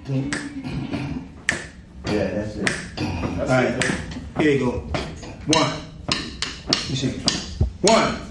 Yeah, that's it. All right, here you go. 1. You see. 1.